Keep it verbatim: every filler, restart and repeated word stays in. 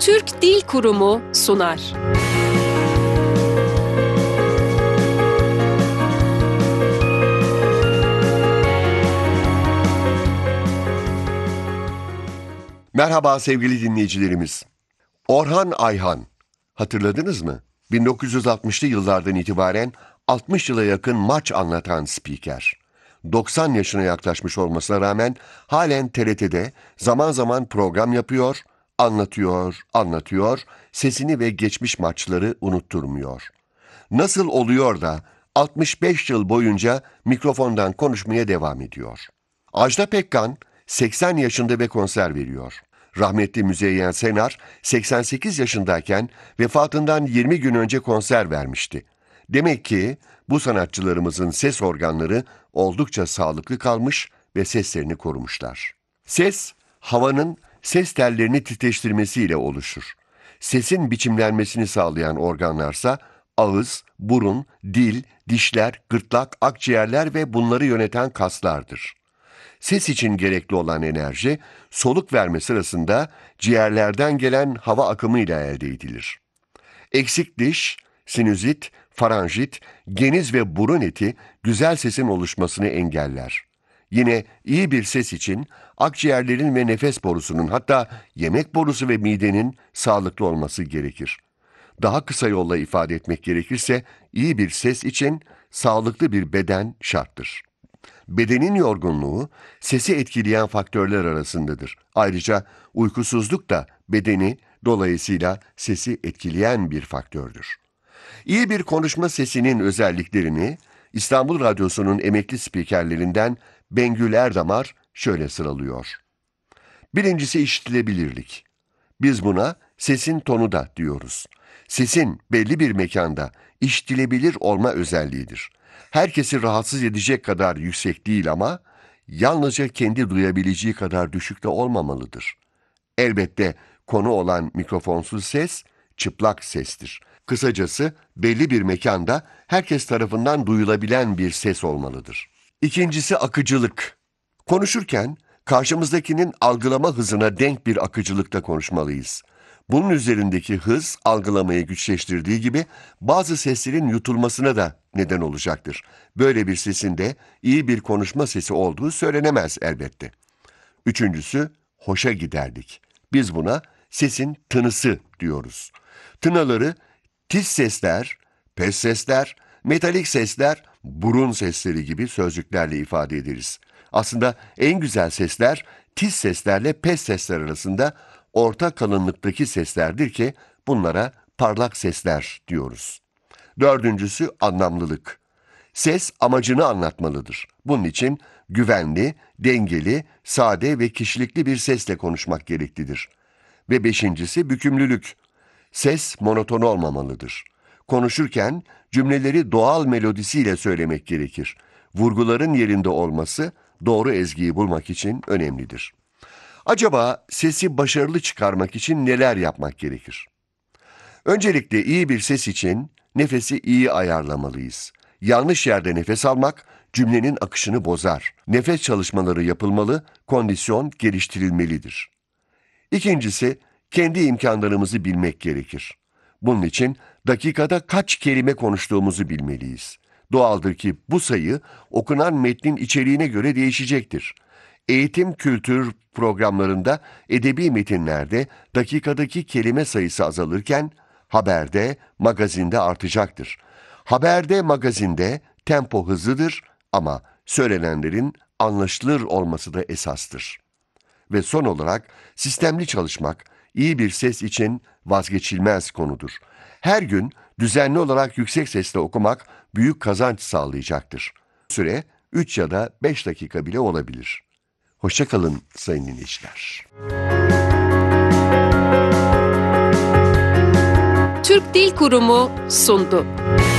Türk Dil Kurumu sunar. Merhaba sevgili dinleyicilerimiz. Orhan Ayhan, hatırladınız mı? bin dokuz yüz altmışlı yıllardan itibaren altmış yıla yakın maç anlatan spiker. doksan yaşına yaklaşmış olmasına rağmen halen T R T'de zaman zaman program yapıyor, anlatıyor, anlatıyor, sesini ve geçmiş maçları unutturmuyor. Nasıl oluyor da altmış beş yıl boyunca mikrofondan konuşmaya devam ediyor? Ajda Pekkan seksen yaşında ve konser veriyor. Rahmetli Müzeyyen Senar seksen sekiz yaşındayken vefatından yirmi gün önce konser vermişti. Demek ki bu sanatçılarımızın ses organları oldukça sağlıklı kalmış ve seslerini korumuşlar. Ses, havanın ses tellerini titreştirmesiyle oluşur. Sesin biçimlenmesini sağlayan organlarsa ağız, burun, dil, dişler, gırtlak, akciğerler ve bunları yöneten kaslardır. Ses için gerekli olan enerji, soluk verme sırasında ciğerlerden gelen hava akımıyla elde edilir. Eksik diş, sinüzit, faranjit, geniz ve burun eti güzel sesin oluşmasını engeller. Yine iyi bir ses için akciğerlerin ve nefes borusunun, hatta yemek borusu ve midenin sağlıklı olması gerekir. Daha kısa yolla ifade etmek gerekirse iyi bir ses için sağlıklı bir beden şarttır. Bedenin yorgunluğu sesi etkileyen faktörler arasındadır. Ayrıca uykusuzluk da bedeni, dolayısıyla sesi etkileyen bir faktördür. İyi bir konuşma sesinin özelliklerini İstanbul Radyosu'nun emekli spikerlerinden Bengül Erdamar şöyle sıralıyor. Birincisi işitilebilirlik. Biz buna sesin tonu da diyoruz. Sesin belli bir mekanda işitilebilir olma özelliğidir. Herkesi rahatsız edecek kadar yüksek değil ama yalnızca kendi duyabileceği kadar düşük de olmamalıdır. Elbette konu olan mikrofonsuz ses çıplak sestir. Kısacası belli bir mekanda herkes tarafından duyulabilen bir ses olmalıdır. İkincisi akıcılık. Konuşurken karşımızdakinin algılama hızına denk bir akıcılıkta konuşmalıyız. Bunun üzerindeki hız algılamayı güçleştirdiği gibi bazı seslerin yutulmasına da neden olacaktır. Böyle bir sesin de iyi bir konuşma sesi olduğu söylenemez elbette. Üçüncüsü hoşa giderlik. Biz buna sesin tınısı diyoruz. Tınaları tiz sesler, pes sesler, metalik sesler, burun sesleri gibi sözcüklerle ifade ederiz. Aslında en güzel sesler tiz seslerle pes sesler arasında orta kalınlıktaki seslerdir ki bunlara parlak sesler diyoruz. Dördüncüsü anlamlılık. Ses amacını anlatmalıdır. Bunun için güvenli, dengeli, sade ve kişilikli bir sesle konuşmak gereklidir. Ve beşincisi bükümlülük. Ses monoton olmamalıdır. Konuşurken cümleleri doğal melodisiyle söylemek gerekir. Vurguların yerinde olması doğru ezgiyi bulmak için önemlidir. Acaba sesi başarılı çıkarmak için neler yapmak gerekir? Öncelikle iyi bir ses için nefesi iyi ayarlamalıyız. Yanlış yerde nefes almak cümlenin akışını bozar. Nefes çalışmaları yapılmalı, kondisyon geliştirilmelidir. İkincisi, kendi imkanlarımızı bilmek gerekir. Bunun için dakikada kaç kelime konuştuğumuzu bilmeliyiz. Doğaldır ki bu sayı okunan metnin içeriğine göre değişecektir. Eğitim kültür programlarında edebi metinlerde dakikadaki kelime sayısı azalırken haberde, magazinde artacaktır. Haberde, magazinde tempo hızlıdır ama söylenenlerin anlaşılır olması da esastır. Ve son olarak sistemli çalışmak iyi bir ses için vazgeçilmez konudur. Her gün düzenli olarak yüksek sesle okumak büyük kazanç sağlayacaktır. Süre üç ya da beş dakika bile olabilir. Hoşça kalın sayın dinleyiciler. Türk Dil Kurumu sundu.